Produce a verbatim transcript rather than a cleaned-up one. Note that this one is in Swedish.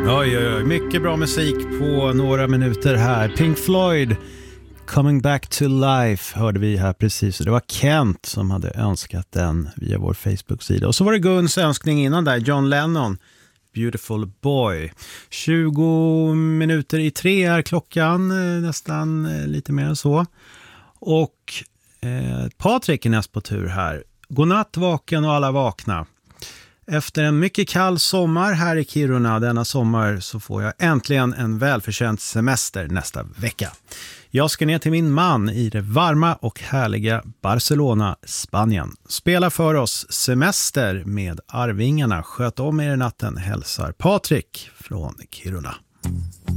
Oj, oj, oj. Mycket bra musik på några minuter här. Pink Floyd, Coming Back to Life hörde vi här precis. Det var Kent som hade önskat den via vår Facebook-sida. Och så var det Guns önskning innan där, John Lennon, Beautiful Boy. tjugo minuter i tre är klockan, nästan lite mer än så. Och eh, Patrik är näst på tur här. Godnatt vaken och alla vakna. Efter en mycket kall sommar här i Kiruna denna sommar så får jag äntligen en välförtjänt semester nästa vecka. Jag ska ner till min man i det varma och härliga Barcelona, Spanien. Spela för oss semester med Arvingarna. Sköt om er i natten, hälsar Patrik från Kiruna.